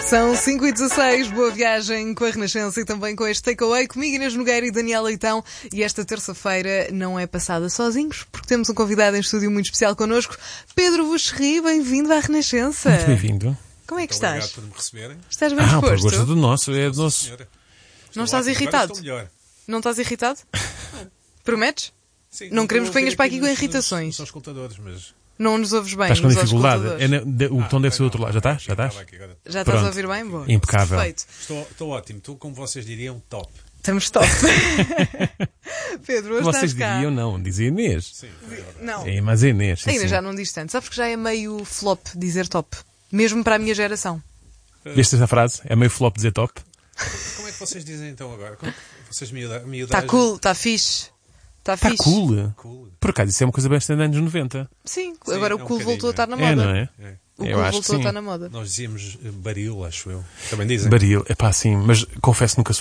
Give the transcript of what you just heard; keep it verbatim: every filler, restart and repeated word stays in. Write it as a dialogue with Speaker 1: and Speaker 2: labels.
Speaker 1: São cinco e dezasseis, boa viagem com a Renascença e também com este takeaway comigo, Inês Nogueira e Daniel Leitão. E esta terça-feira não é passada sozinhos, porque temos um convidado em estúdio muito especial connosco, Pedro Buxerri. Bem-vindo à Renascença.
Speaker 2: Muito bem-vindo.
Speaker 1: Como é que
Speaker 3: Muito
Speaker 1: estás?
Speaker 3: Obrigado por me receberem.
Speaker 1: Estás bem
Speaker 2: Ah,
Speaker 1: disposto?
Speaker 2: por gosto do nosso, é do
Speaker 3: Nossa
Speaker 2: nosso.
Speaker 3: Senhora.
Speaker 1: Não
Speaker 3: Estou
Speaker 1: estás
Speaker 3: ótimo.
Speaker 1: irritado?
Speaker 3: Agora estou melhor.
Speaker 1: Não estás irritado? Prometes?
Speaker 3: Sim,
Speaker 1: Não queremos
Speaker 3: estou
Speaker 1: que venhas
Speaker 3: a
Speaker 1: para
Speaker 3: ouvir
Speaker 1: aqui com
Speaker 3: nos-
Speaker 1: irritações.
Speaker 3: São escutadores, mas...
Speaker 1: Não nos ouves bem,
Speaker 2: Estás com
Speaker 1: nos
Speaker 2: dificuldade.
Speaker 1: auscultadores.
Speaker 2: É na- de- o botão deve ser do outro lado. Já está? Já estás?
Speaker 3: Estava aqui agora.
Speaker 1: Já estás
Speaker 2: Pronto.
Speaker 1: a ouvir bem? Boa.
Speaker 2: Impecável.
Speaker 1: Perfeito.
Speaker 3: Estou, estou ótimo. Estou, como vocês diriam, top.
Speaker 1: Estamos top. Pedro, hoje
Speaker 2: Vocês
Speaker 1: estás cá.
Speaker 2: diriam não, dizia Inês.
Speaker 3: Sim, é verdade.
Speaker 1: Não.
Speaker 2: É, mas é Inês. Sim,
Speaker 1: Ainda
Speaker 2: sim.
Speaker 1: já não diz tanto. Sabes que já é meio flop dizer top. Mesmo para a minha geração.
Speaker 2: Viste essa frase? É meio flop dizer top.
Speaker 3: Como é que vocês dizem então agora? Como é que vocês miuda-
Speaker 1: Está
Speaker 3: miudagem?
Speaker 1: cool, está fixe. Está
Speaker 2: Está
Speaker 1: fixe.
Speaker 2: cool.
Speaker 3: Cool.
Speaker 2: Por acaso, isso é uma coisa bastante anos noventa.
Speaker 1: Sim,
Speaker 3: Sim,
Speaker 1: agora
Speaker 3: é
Speaker 1: o
Speaker 3: um
Speaker 1: cool voltou a estar
Speaker 3: bocadinho,
Speaker 1: na
Speaker 2: É,
Speaker 1: moda.
Speaker 2: não é?
Speaker 3: É.
Speaker 1: O
Speaker 2: Eu
Speaker 1: cool
Speaker 2: acho que
Speaker 1: voltou a
Speaker 2: sim.
Speaker 1: estar na moda.
Speaker 3: Nós dizíamos eh, baril, acho eu. Também dizem?
Speaker 2: Baril. É pá, sim. Mas confesso que nunca